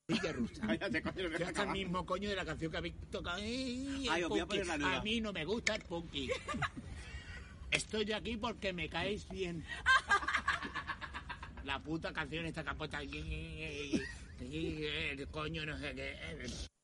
Sigue rusa. Cállate, coño, Ya está el mismo coño de la canción que habéis tocado. Ay, os voy a poner la nueva. A mí no me gusta el punky. Estoy aquí porque me caéis bien. La puta canción esta que ha puesto aquí. Coño, no sé qué.